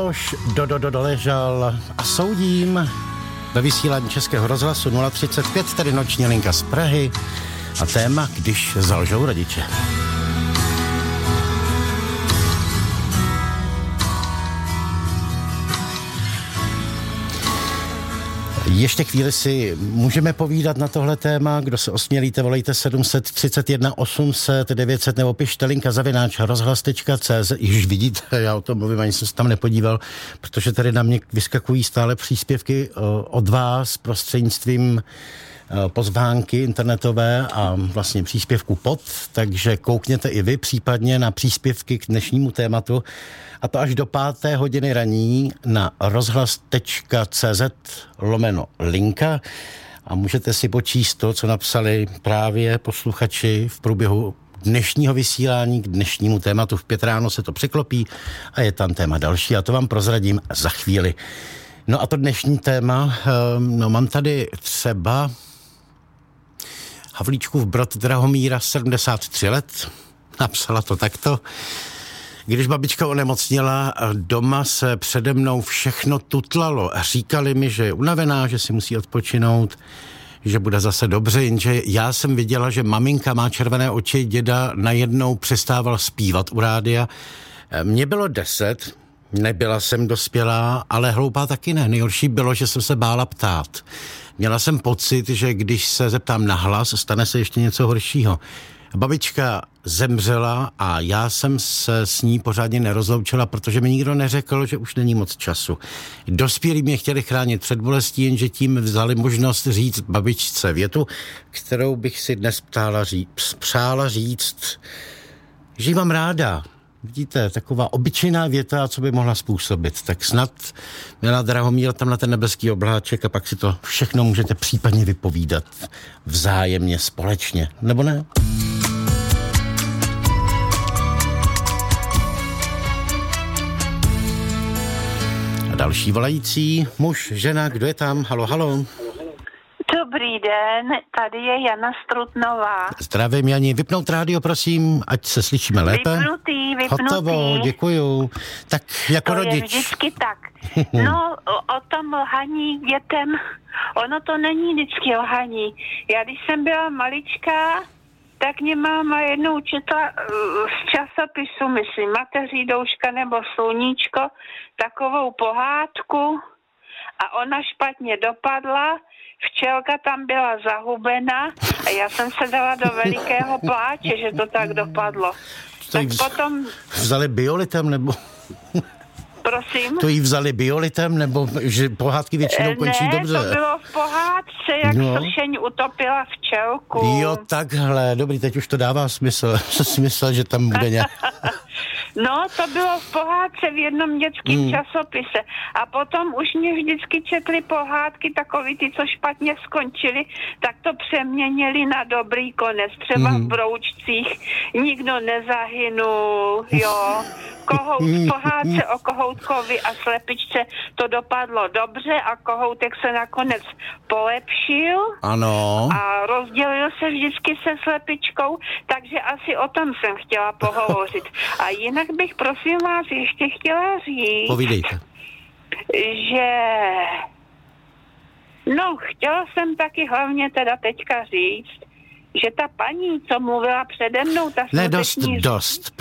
Miloš doležal a soudím ve vysílání Českého rozhlasu 035, tady noční linka z Prahy a téma, když zalžou rodiče. Ještě chvíli si můžeme povídat na tohle téma. Kdo se osmělíte, volejte 731 800 900 nebo pište linka@rozhlas.cz. Již vidíte, já o tom mluvím, ani jsem se tam nepodíval, protože tady na mě vyskakují stále příspěvky od vás prostřednictvím pozvánky internetové a vlastně příspěvku pod, takže koukněte i vy případně na příspěvky k dnešnímu tématu, a to až do 5. hodiny raní na rozhlas.cz/linka a můžete si počíst to, co napsali právě posluchači v průběhu dnešního vysílání k dnešnímu tématu. V 5 ráno se to překlopí a je tam téma další a to vám prozradím za chvíli. No a to dnešní téma, mám tady třeba Havlíčkův brat Drahomíra, 73 let, napsala to takto. Když babička onemocněla, doma se přede mnou všechno tutlalo a říkali mi, že je unavená, že si musí odpočinout, že bude zase dobře, jenže já jsem viděla, že maminka má červené oči, děda najednou přestával zpívat u rádia. Mně bylo 10, nebyla jsem dospělá, ale hloupá taky ne. Nejhorší bylo, že jsem se bála ptát. Měla jsem pocit, že když se zeptám nahlas, stane se ještě něco horšího. Babička zemřela a já jsem se s ní pořádně nerozloučila, protože mi nikdo neřekl, že už není moc času. Dospělí mě chtěli chránit před bolestí, jenže tím vzali možnost říct babičce větu, kterou bych si dnes přála říct, že ji mám ráda. Vidíte, taková obyčejná věta, co by mohla způsobit. Tak snad, milá Drahomíra, tam na ten nebeský obláček a pak si to všechno můžete případně vypovídat vzájemně, společně. Nebo ne? A další volající, muž, žena, kdo je tam? Halo, halo. Dobrý den, tady je Jana Strutnová. Zdravím, Jani. Vypnout rádio, prosím, ať se slyšíme lépe. Vypnutý. Hotovo, děkuju. Tak jako to rodič. Je vždycky tak. No, o tom lhaní dětem, ono to není vždycky lhaní. Já když jsem byla maličká, tak mě máma jednou četla z časopisu, myslím, Mateří douška nebo Sluníčko, takovou pohádku a ona špatně dopadla. Včelka tam byla zahubena a já jsem se dala do velikého pláče, že to tak dopadlo. Tak potom... Vzali biolitem, nebo... Prosím? To jí vzali biolitem, nebo že pohádky většinou končí dobře? Ne, to bylo v pohádce, jak sršeň utopila včelku. Jo, takhle, dobrý, teď už to dává smysl. Jsem si myslel, že tam bude nějak... No, to bylo v pohádce v jednom dětském časopise. A potom už mě vždycky četli pohádky takový ty, co špatně skončili, tak to přeměnili na dobrý konec. Třeba v Broučcích nikdo nezahynul, jo. V pohádce o Kohoutkovi a slepičce to dopadlo dobře a Kohoutek se nakonec polepšil. Ano. A rozdělil se vždycky se slepičkou, takže asi o tom jsem chtěla pohovořit. A jinak bych, prosím vás, ještě chtěla říct... Povídejte. Že... No, chtěla jsem taky hlavně teda teďka říct, že ta paní, co mluvila přede mnou, ta ne, dost.